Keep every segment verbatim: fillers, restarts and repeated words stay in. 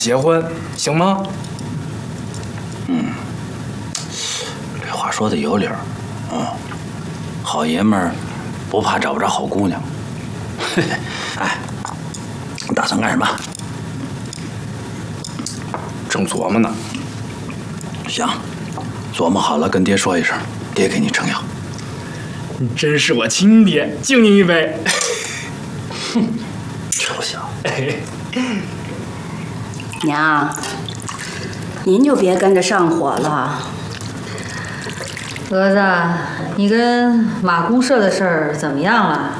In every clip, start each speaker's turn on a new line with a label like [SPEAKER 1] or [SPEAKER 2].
[SPEAKER 1] 结婚，行吗？
[SPEAKER 2] 嗯，这话说的有理儿，嗯，好爷们儿不怕找不着好姑娘。嘿嘿，哎，你打算干什么？
[SPEAKER 1] 正琢磨呢。
[SPEAKER 2] 行，琢磨好了跟爹说一声，爹给你盛药。
[SPEAKER 1] 你真是我亲爹，敬您一杯。
[SPEAKER 2] 哼，臭小子。
[SPEAKER 3] 娘，您就别跟着上火了。
[SPEAKER 4] 蛾子，你跟马公社的事儿怎么样了？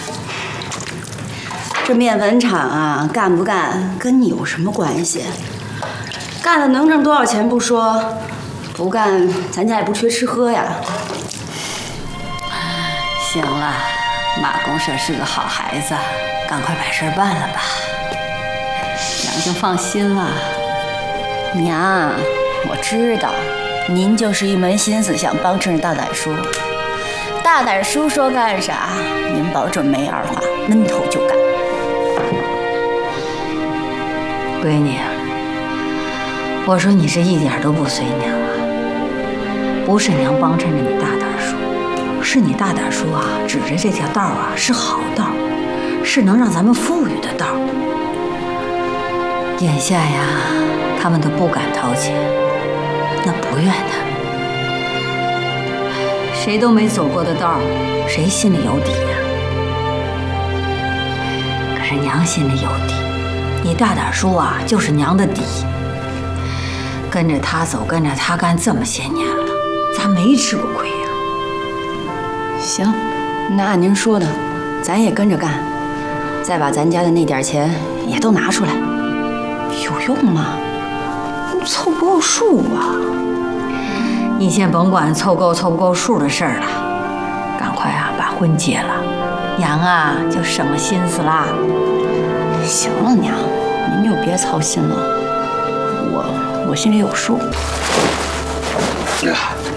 [SPEAKER 3] 这面粉厂啊，干不干跟你有什么关系？干了能挣多少钱不说，不干咱家也不缺吃喝呀。行了，马公社是个好孩子，赶快把事儿办了吧。娘就放心了。娘，我知道，您就是一门心思想帮衬着大胆叔。大胆叔说干啥，您保准没二话，闷头就干。
[SPEAKER 4] 闺女，我说你这一点都不随娘啊！不是娘帮衬着你大胆叔，是你大胆叔啊指着这条道啊是好道，是能让咱们富裕的道。眼下呀，他们都不敢掏钱，那不怨他们。谁都没走过的道，谁心里有底呀？可是娘心里有底，你大胆叔啊就是娘的底。跟着他走，跟着他干这么些年了，咱没吃过亏呀。
[SPEAKER 3] 行，那按您说的，咱也跟着干，再把咱家的那点钱也都拿出来。有用吗？凑不够数啊！
[SPEAKER 4] 你先甭管凑够凑不够数的事儿了，赶快啊把婚结了，娘啊就省了心思啦。
[SPEAKER 3] 行了，娘，您就别操心了，我我心里有数。
[SPEAKER 2] 哎呀，